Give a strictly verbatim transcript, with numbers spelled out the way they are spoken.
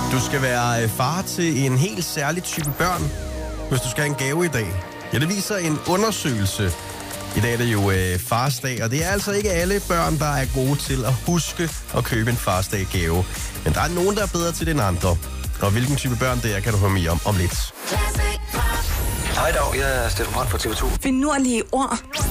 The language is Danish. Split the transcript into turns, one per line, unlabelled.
Du skal være øh, far til en helt særlig type børn, hvis du skal have en gave i dag. Ja, det viser en undersøgelse. I dag er det jo øh, farsdag, og det er altså ikke alle børn, der er gode til at huske at købe en farsdag-gave. Men der er nogen, der er bedre til det end andre. Og hvilken type børn det er, kan du høre mere om om lidt.
Hej dag, jeg er Steffen Brandt fra T V to.
Finurlige ord.